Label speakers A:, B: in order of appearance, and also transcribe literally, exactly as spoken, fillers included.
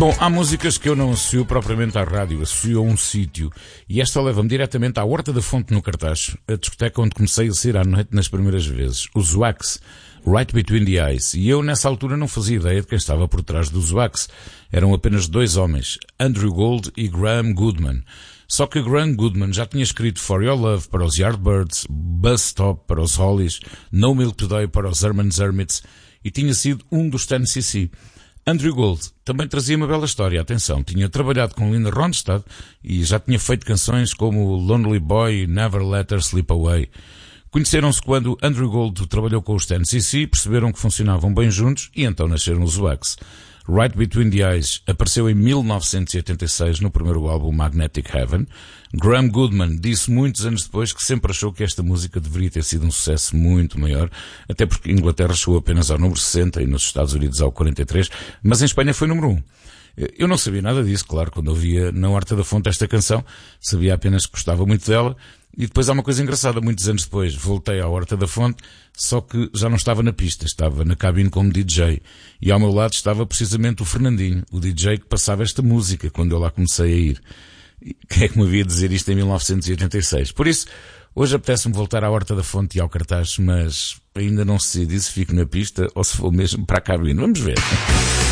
A: Bom, há músicas que eu não associo propriamente à rádio, associo a um sítio. E esta leva-me diretamente à Horta da Fonte no Cartaz, a discoteca onde comecei a sair à noite nas primeiras vezes. Os Wax, Right Between the Eyes. E eu nessa altura não fazia ideia de quem estava por trás dos Wax. Eram apenas dois homens, Andrew Gold e Graham Goodman. Só que Graham Goodman já tinha escrito For Your Love para os Yardbirds, Bus Stop para os Hollies, No Milk Today para os Herman's Hermits e tinha sido um dos Ten C C. Andrew Gold também trazia uma bela história, atenção, tinha trabalhado com Linda Ronstadt e já tinha feito canções como Lonely Boy e Never Let Her Slip Away. Conheceram-se quando Andrew Gold trabalhou com os Ten C C, perceberam que funcionavam bem juntos e então nasceram os Wax. Right Between the Eyes apareceu em mil novecentos e oitenta e seis no primeiro álbum Magnetic Heaven. Graham Goodman disse muitos anos depois que sempre achou que esta música deveria ter sido um sucesso muito maior, até porque Inglaterra chegou apenas ao número sessenta e nos Estados Unidos ao quarenta e três, mas em Espanha foi número um. Eu não sabia nada disso, claro, quando ouvia na Horta da Fonte esta canção, sabia apenas que gostava muito dela. E depois há uma coisa engraçada, muitos anos depois voltei à Horta da Fonte, só que já não estava na pista, estava na cabine como D J. E ao meu lado estava precisamente o Fernandinho, o D J que passava esta música quando eu lá comecei a ir. E quem é que me havia dizer isto em mil novecentos e oitenta e seis? Por isso, hoje apetece-me voltar à Horta da Fonte e ao Cartaz, mas ainda não se decide se fico na pista ou se vou mesmo para a cabine. Vamos ver.